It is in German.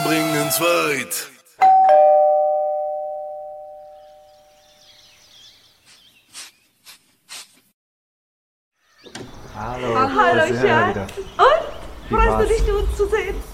bringen uns weit. Hallo. Hallo, da sind wir Schatz. wieder. Und? Wie Freust war's? du dich, uns zu sehen?